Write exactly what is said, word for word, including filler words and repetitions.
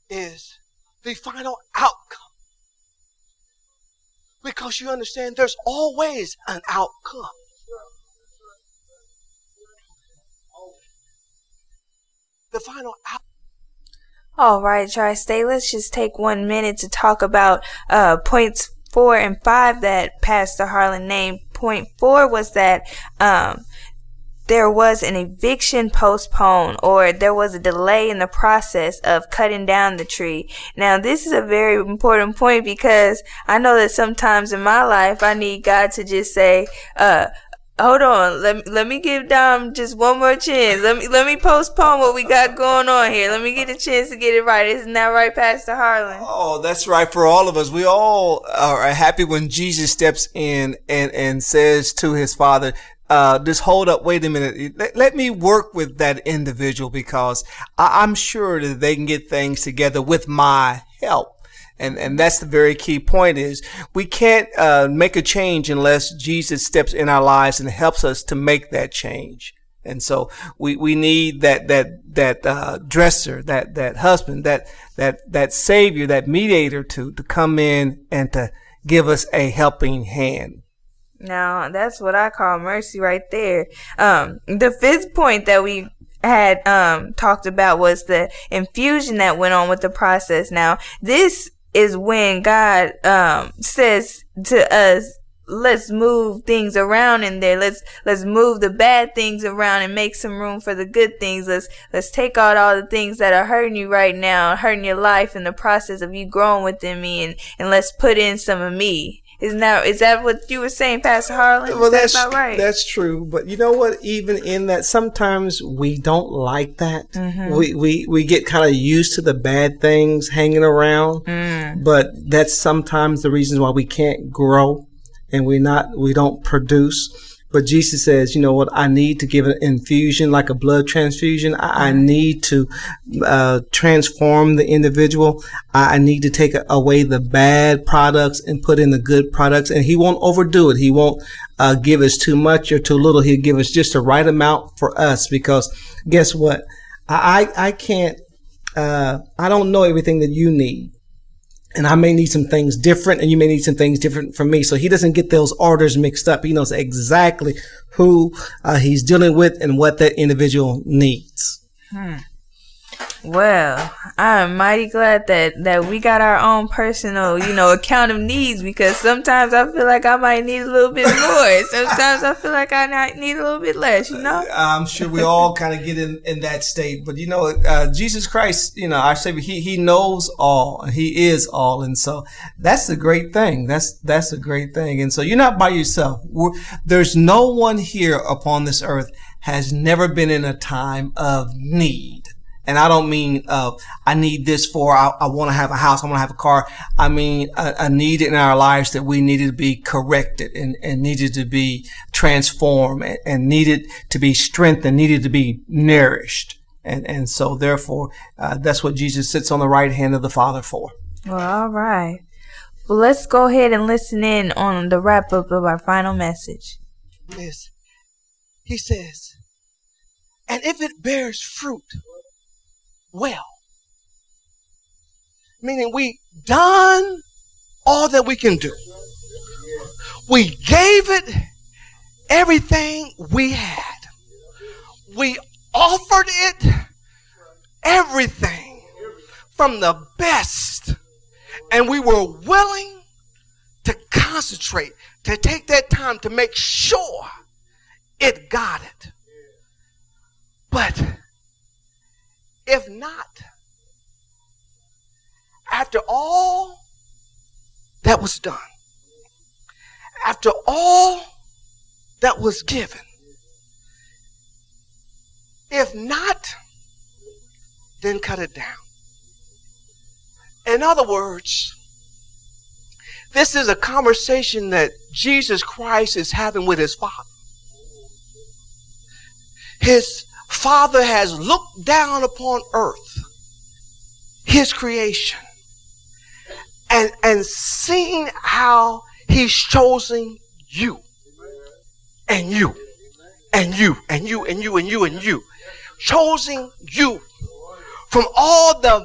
is the final outcome. Because you understand there's always an outcome. The final outcome. All right, Tri-State, let's just take one minute to talk about uh, points four and five that Pastor Harlan named. Point four was that um, there was an eviction postponed, or there was a delay in the process of cutting down the tree. Now, this is a very important point because I know that sometimes in my life I need God to just say, uh, hold on, let me, let me give Dom just one more chance. Let me let me postpone what we got going on here. Let me get a chance to get it right. Isn't that right, Pastor Harlan? Oh, that's right for all of us. We all are happy when Jesus steps in and, and says to his Father, uh, just hold up, wait a minute. Let, let me work with that individual because I, I'm sure that they can get things together with my help. And, and that's the very key point is we can't, uh, make a change unless Jesus steps in our lives and helps us to make that change. And so we, we need that, that, that, uh, dresser, that, that husband, that, that, that savior, that mediator to, to come in and to give us a helping hand. Now, that's what I call mercy right there. Um, the fifth point that we had, um, talked about was the infusion that went on with the process. Now, this is when God, um, says to us, let's move things around in there. Let's, let's move the bad things around and make some room for the good things. Let's, let's take out all the things that are hurting you right now, hurting your life in the process of you growing within me, and, and let's put in some of me. Isn't that, is that what you were saying, Pastor Harlan? Well, that's, about right? That's true. But you know what? Even in that, sometimes we don't like that. Mm-hmm. We, we, we get kind of used to the bad things hanging around. Mm. But that's sometimes the reasons why we can't grow and we not, we don't produce. But Jesus says, you know what? I need to give an infusion, like a blood transfusion. I, I need to uh transform the individual. I, I need to take away the bad products and put in the good products. And he won't overdo it. He won't uh give us too much or too little. He'll give us just the right amount for us. Because guess what? I I, I can't. Uh, I don't know everything that you need. And I may need some things different and you may need some things different from me. So he doesn't get those orders mixed up. He knows exactly who uh, he's dealing with and what that individual needs. Hmm. Well, I'm mighty glad that, that we got our own personal, you know, account of needs, because sometimes I feel like I might need a little bit more. Sometimes I feel like I might need a little bit less, you know? I'm sure we all kind of get in, in that state. But, you know, uh, Jesus Christ, you know, our Savior, he, he knows all. He is all. And so that's a great thing. That's, that's a great thing. And so you're not by yourself. We're, there's no one here upon this earth has never been in a time of need. And I don't mean, uh, I need this for, I, I want to have a house, I want to have a car. I mean, a, a need in our lives that we needed to be corrected and, and needed to be transformed and, and needed to be strengthened, needed to be nourished. And, and so therefore, uh, that's what Jesus sits on the right hand of the Father for. Well, all right. Well, let's go ahead and listen in on the wrap up of our final message. Yes. He says, and if it bears fruit, well, meaning we done all that we can do. We gave it everything we had. We offered it everything from the best. And we were willing to concentrate, to take that time to make sure it got it. But if not, after all that was done, after all that was given, if not, then cut it down. In other words, this is a conversation that Jesus Christ is having with his Father. His Father has looked down upon earth, his creation, and, and seen how he's chosen you and you and you and you and you and you and you, chosen you from all the